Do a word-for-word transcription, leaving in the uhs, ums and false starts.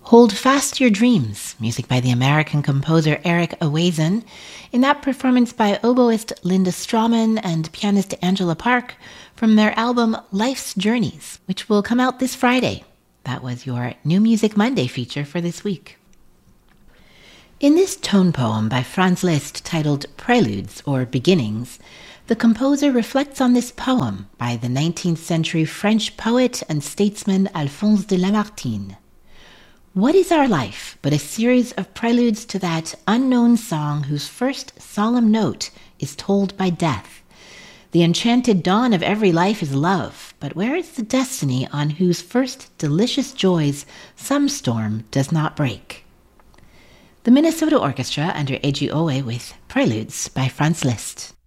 Hold Fast Your Dreams, music by the American composer Eric Owazen, in that performance by oboist Linda Strawman and pianist Angela Park from their album Life's Journeys, which will come out this Friday. That was your New Music Monday feature for this week. In this tone poem by Franz Liszt titled Preludes or Beginnings, the composer reflects on this poem by the nineteenth century French poet and statesman Alphonse de Lamartine. What is our life but a series of preludes to that unknown song whose first solemn note is told by death? The enchanted dawn of every life is love, but where is the destiny on whose first delicious joys some storm does not break? The Minnesota Orchestra under Eiji Oe with Preludes by Franz Liszt.